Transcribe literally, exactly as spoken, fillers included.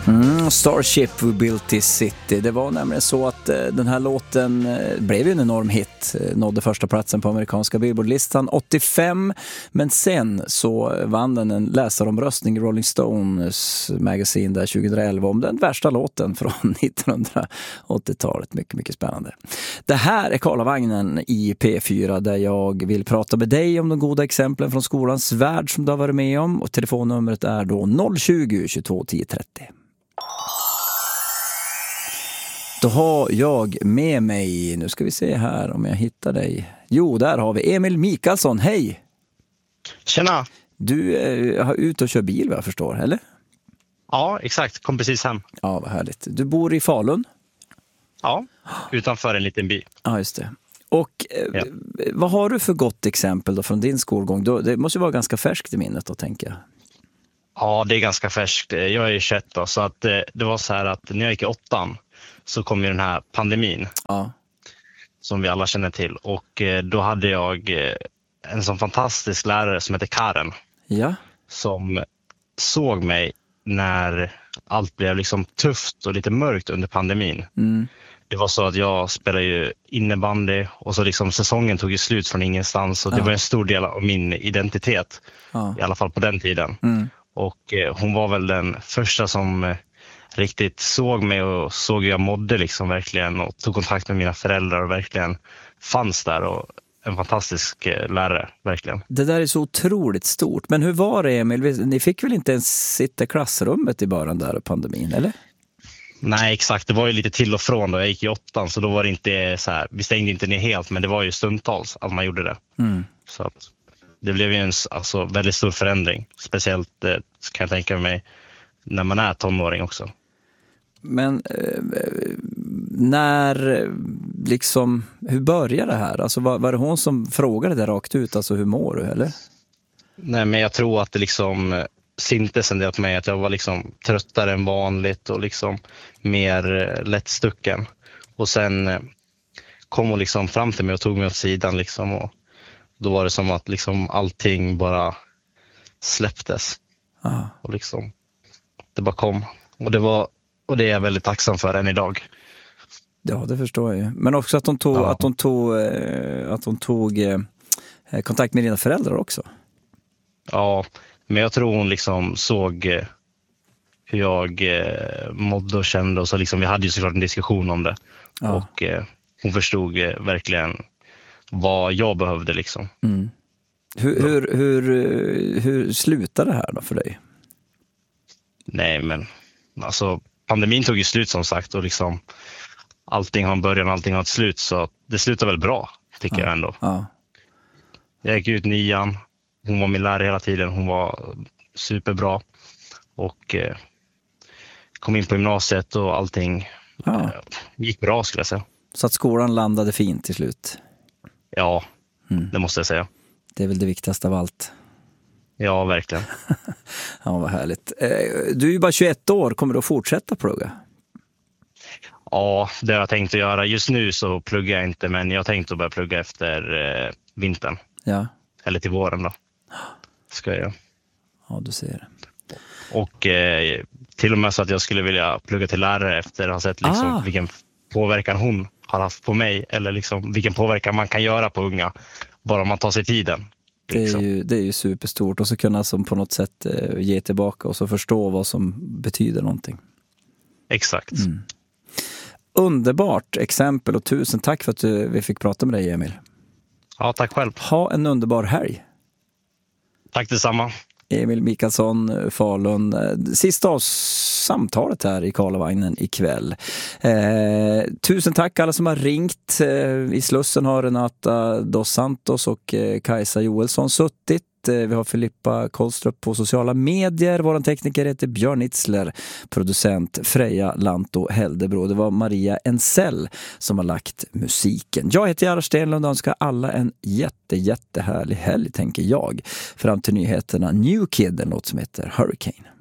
Mm, Starship We Built This City. Det var nämligen så att eh, den här låten eh, blev ju en enorm hit. Eh, nådde första platsen på amerikanska Billboard-listan åttiofem. Men sen så vann den en läsaromröstning i Rolling Stones magasin där tjugoelva om den värsta låten från nittonhundraåttiotalet. Mycket, mycket spännande. Det här är Karlavagnen i P fyra där jag vill prata med dig om de goda exemplen från skolans värld som du har varit med om. Och telefonnumret är då noll tjugo, tjugotvå, tio trettio. Då har jag med mig, nu ska vi se här om jag hittar dig. Jo, där har vi Emil Mikaelsson, hej! Tjena! Du är eh, ute och kör bil vad jag förstår, eller? Ja, exakt. Kom precis hem. Ja, vad härligt. Du bor i Falun? Ja, utanför en liten by. Ja, just det. Och eh, Ja. vad har du för gott exempel då från din skolgång? Då, det måste ju vara ganska färskt i minnet då, tänker jag. Ja, det är ganska färskt. Jag är tjugoett då, så att eh, det var så här att när jag gick i åttan så kom ju den här pandemin Ja. som vi alla känner till. Och eh, då hade jag eh, en sån fantastisk lärare som heter Karen Ja. som såg mig när allt blev liksom tufft och lite mörkt under pandemin. Mm. Det var så att jag spelade ju innebandy och så liksom säsongen tog ju slut från ingenstans och det Ja. var en stor del av min identitet, Ja. i alla fall på den tiden. Mm. Och eh, hon var väl den första som eh, riktigt såg mig och såg hur jag mådde liksom verkligen och tog kontakt med mina föräldrar och verkligen fanns där och en fantastisk eh, lärare, verkligen. Det där är så otroligt stort. Men hur var det, Emil? Ni fick väl inte ens sitta i klassrummet i början där av pandemin, eller? Nej, exakt. Det var ju lite till och från då. Jag gick i åttan så då var det inte så här, vi stängde inte ner helt men det var ju stundtals att man gjorde det. Mm. Så att det blev ju en alltså, väldigt stor förändring. Speciellt eh, kan jag tänka mig när man är tonåring också. Men eh, när liksom, hur började det här? Alltså var, var det hon som frågade det rakt ut, alltså hur mår du, eller? Nej, men jag tror att det liksom eh, syntes en del på mig att jag var liksom tröttare än vanligt och liksom mer eh, lättstucken. Och sen eh, kom hon liksom fram till mig och tog mig åt sidan liksom och då var det som att liksom allting bara släpptes. Ah. Och liksom det bara kom. Och det var och det är jag väldigt tacksam för än idag. Ja, det förstår jag ju. Men också att hon tog, Ja. att hon tog, eh, att hon tog eh, kontakt med dina föräldrar också. Ja, men jag tror hon liksom såg eh, hur jag eh, mådde och kände och så liksom vi hade ju såklart en diskussion om det. Ja. Och eh, hon förstod eh, verkligen vad jag behövde liksom. Mm. Hur, hur, hur, eh, hur slutade det här då för dig? Nej, men alltså pandemin tog ju slut som sagt och liksom allting har en början, allting har ett slut så det slutar väl bra tycker Ja. jag ändå. Ja. Jag gick ut nian, hon var min lärare hela tiden, hon var superbra och eh, kom in på gymnasiet och allting Ja. eh, gick bra skulle jag säga. Så att skolan landade fint till slut. Ja, Mm. det måste jag säga. Det är väl det viktigaste av allt. Ja, verkligen. Ja, vad härligt. Eh, Du är ju bara tjugoett år, kommer du att fortsätta plugga? Ja, det har jag tänkt att göra. Just nu så pluggar jag inte, men jag har tänkt att börja plugga efter eh, vintern. Ja. Eller till våren då. Ska jag göra. Ja, du ser. Och eh, till och med så att jag skulle vilja plugga till lärare efter att ha sett liksom, Ah. vilken påverkan hon har haft på mig. Eller liksom, vilken påverkan man kan göra på unga. Bara om man tar sig tiden. Det är, Liksom. ju, det är ju superstort. Och så kunna som på något sätt eh, ge tillbaka och så förstå vad som betyder någonting. Exakt. Mm. Underbart exempel och tusen tack för att du, vi fick prata med dig, Emil. Ja, tack själv. Ha en underbar helg. Tack detsamma. Emil Mikaelsson, Falun. Sista av samtalet här i Karlavagnen ikväll. Eh, tusen tack alla som har ringt. Eh, I Slussen har Renata Dos Santos och eh, Kajsa Joelsson suttit. Eh, vi har Filippa Kollstrup på sociala medier. Vår tekniker heter Björn Itzler. Producent Freja Lanto Heldebro. Det var Maria Ensell som har lagt musiken. Jag heter Gerhard Stenlund och önskar alla en jätte, jättehärlig helg, tänker jag. Fram till nyheterna New Kid, en låt som heter Hurricane.